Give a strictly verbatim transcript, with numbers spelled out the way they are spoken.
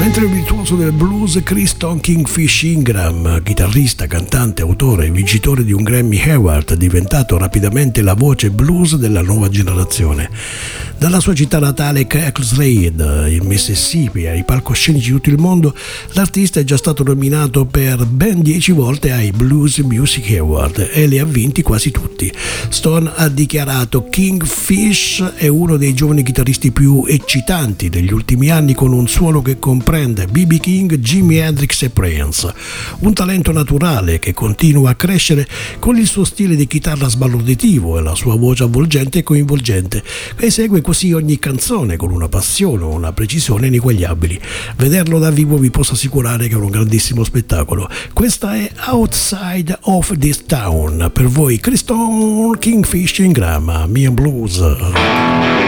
Mentre il virtuoso del blues Criston Kingfish Ingram, chitarrista, cantante, autore e vincitore di un Grammy Award, è diventato rapidamente la voce blues della nuova generazione. Dalla sua città natale Cracklesreid, il Mississippi, ai palcoscenici di tutto il mondo, l'artista è già stato nominato per ben dieci volte ai Blues Music Award e li ha vinti quasi tutti. Stone ha dichiarato: Kingfish è uno dei giovani chitarristi più eccitanti degli ultimi anni, con un suono che comprende B B King, Jimi Hendrix e Prince. Un talento naturale che continua a crescere con il suo stile di chitarra sbalorditivo e la sua voce avvolgente e coinvolgente. Esegue così ogni canzone con una passione, una precisione ineguagliabili. Vederlo dal vivo vi posso assicurare che è un grandissimo spettacolo. Questa è Outside of This Town, per voi Criston Kingfish Ingram, Me and Blues.